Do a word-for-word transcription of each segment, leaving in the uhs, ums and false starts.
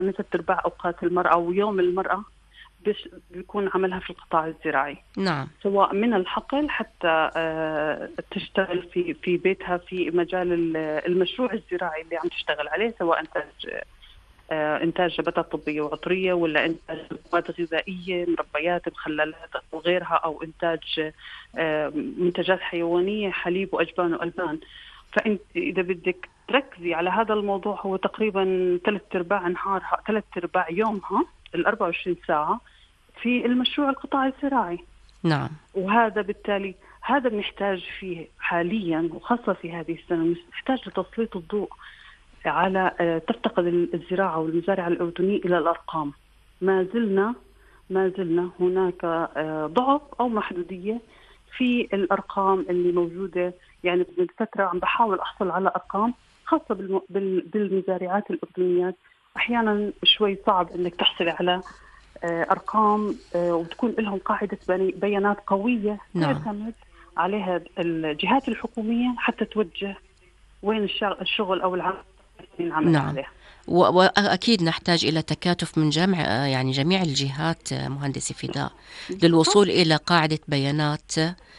ثلاث أرباع أوقات المرأة ويوم المرأة بش بيكون عملها في القطاع الزراعي. نعم. سواء من الحقل حتى آه، تشتغل في في بيتها في مجال المشروع الزراعي اللي عم تشتغل عليه، سواء انتاج آه، انتاج نباتات طبيه وعطريه، ولا انتاج مواد غذائيه، مربيات، مخللات وغيرها، او انتاج آه، منتجات حيوانيه، حليب واجبان والبان. فانت اذا بدك تركزي على هذا الموضوع، هو تقريبا ثلاث ارباع نهارها، ثلاث ارباع يومها، ال أربعة وعشرين ساعه في المشروع القطاع الزراعي. نعم. وهذا بالتالي هذا بنحتاج فيه حاليا، وخاصة في هذه السنة نحتاج لتسليط الضوء على آه، تفتقد الزراعة والمزارع الأردني إلى الأرقام. ما زلنا ما زلنا هناك آه، ضعف أو محدودية في الأرقام اللي موجودة. يعني من فترة عم بحاول أحصل على أرقام خاصة بالم- بال- بالمزارعات الأردنيات. أحيانا شوي صعب إنك تحصل على آه، أرقام آه، وتكون لهم قاعدة بني- بيانات قوية نعم. تعتمد عليها الجهات الحكومية حتى توجه وين الشغ- الشغل أو العمل اللي ينعمل نعم. عليه. و- وأكيد نحتاج إلى تكاتف من جمع يعني جميع الجهات مهندسي فداء للوصول إلى قاعدة بيانات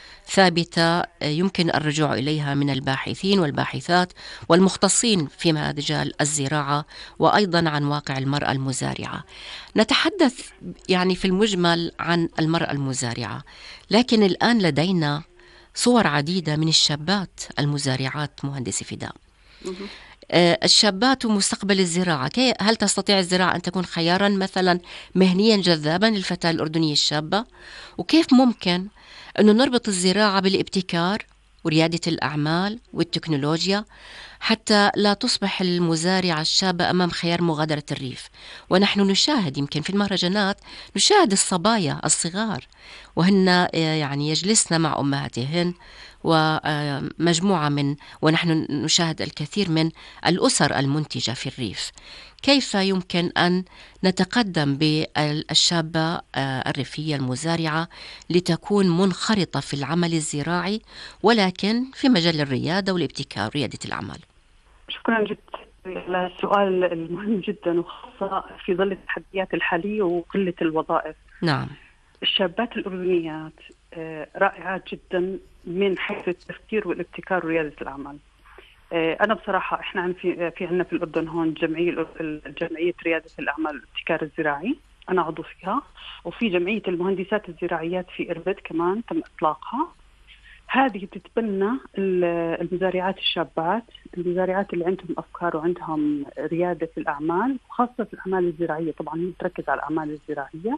ثابتة يمكن الرجوع إليها من الباحثين والباحثات والمختصين في مجال الزراعة، وأيضا عن واقع المرأة المزارعة. نتحدث يعني في المجمل عن المرأة المزارعة، لكن الآن لدينا صور عديدة من الشابات المزارعات مهندسي فداء. مهم. آه، الشابات ومستقبل الزراعة، كي هل تستطيع الزراعة أن تكون خيارا مثلا مهنيا جذابا للفتاة الأردنية الشابة؟ وكيف ممكن أنه نربط الزراعة بالابتكار وريادة الأعمال والتكنولوجيا حتى لا تصبح المزارعة الشابة أمام خيار مغادرة الريف؟ ونحن نشاهد يمكن في المهرجانات نشاهد الصبايا الصغار وهن آه، يعني يجلسن مع أمهاتهن ومجموعة من ونحن نشاهد الكثير من الأسر المنتجة في الريف. كيف يمكن أن نتقدم بالشابة الريفية المزارعة لتكون منخرطة في العمل الزراعي ولكن في مجال الريادة والابتكار وريادة الأعمال؟ شكرا جدا على السؤال المهم جدا، وخاصة في ظل التحديات الحالية وقلة الوظائف. نعم. الشابات الأردنيات آه، رائعات جدا من حيث التفكير والابتكار وريادة الأعمال. آه، أنا بصراحة إحنا عن في في عندنا في الأردن هون جمعية جمعية ريادة الأعمال والابتكار الزراعي، أنا عضو فيها، وفي جمعية المهندسات الزراعيات في إربد كمان تم إطلاقها. هذه تتبنى المزارعات الشابات، المزارعات اللي عندهم أفكار وعندهم ريادة في الأعمال، وخاصة في الأعمال الزراعية. طبعا هي بتركز على الأعمال الزراعية،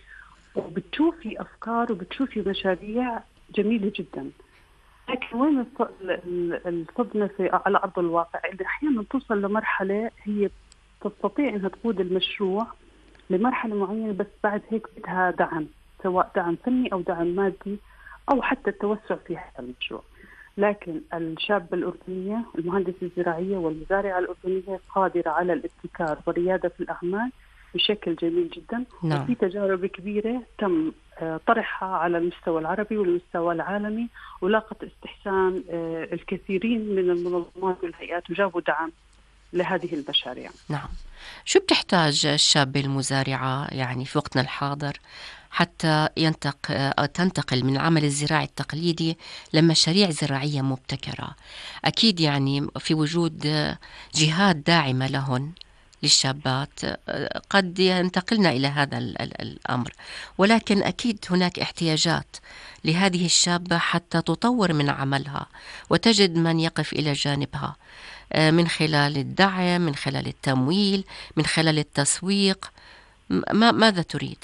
وبتشوفي أفكار وبتشوفي مشاريع جميلة جدا. لكن وين الص- ال- الصدمة في على أرض الواقع؟ اللي أحيانا توصل لمرحلة هي تستطيع أنها تقود المشروع لمرحلة معينة، بس بعد هيك بدها دعم، سواء دعم فني أو دعم مادي أو حتى التوسع في هذا المشروع. لكن الشابة الأردنية، المهندسة الزراعية والمزارعة الأردنية قادرة على الابتكار وريادة في الأعمال بشكل جميل جدا. نعم. وفي تجارب كبيرة تم آه، طرحها على المستوى العربي والمستوى العالمي، ولاقت استحسان آه، الكثيرين من المنظمات والهيئات، وجابوا دعم لهذه المشاريع. نعم. شو بتحتاج الشابة المزارعة يعني في وقتنا الحاضر حتى ينتق... أو تنتقل من العمل الزراعي التقليدي لمشاريع زراعية مبتكرة؟ أكيد يعني في وجود جهات داعمة لهن للشابات قد ينتقلن إلى هذا ال- ال- الأمر، ولكن أكيد هناك احتياجات لهذه الشابة حتى تطور من عملها وتجد من يقف إلى جانبها من خلال الدعم، من خلال التمويل، من خلال التسويق. ما ماذا تريد؟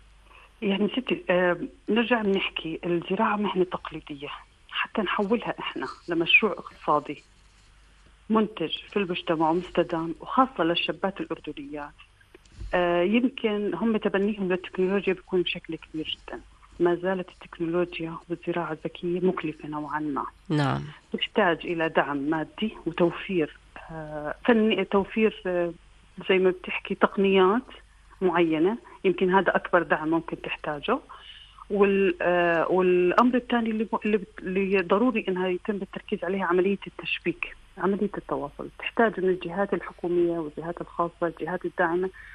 يعني ستي آه، نرجع بنحكي الزراعة مهنة تقليدية، حتى نحولها إحنا لمشروع اقتصادي منتج في المجتمع ومستدام، وخاصة للشابات الأردنيات. آه، يمكن هم تبنيهم للتكنولوجيا بيكون بشكل كبير جدا. ما زالت التكنولوجيا والزراعة الذكية مكلفة نوعا ما، نعم. تحتاج إلى دعم مادي وتوفير آه، فني، توفير آه، زي ما بتحكي تقنيات معينة. يمكن هذا أكبر دعم ممكن تحتاجه. وال آه، والأمر الثاني اللي اللي اللي ضروري إنها يتم التركيز عليها عملية التشبيك. عملية التواصل تحتاج من الجهات الحكومية والجهات الخاصة، الجهات الداعمة